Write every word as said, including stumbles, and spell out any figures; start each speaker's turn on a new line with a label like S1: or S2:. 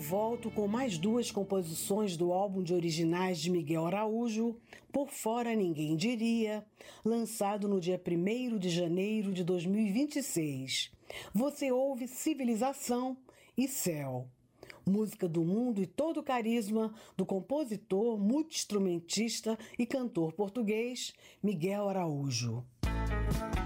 S1: volto com mais duas composições do álbum de originais de Miguel Araújo, Por Fora Ninguém Diria, lançado no dia primeiro de janeiro de dois mil e vinte e seis. Você ouve Civilização e Céu, música do mundo e todo o carisma do compositor, multi-instrumentista e cantor português Miguel Araújo.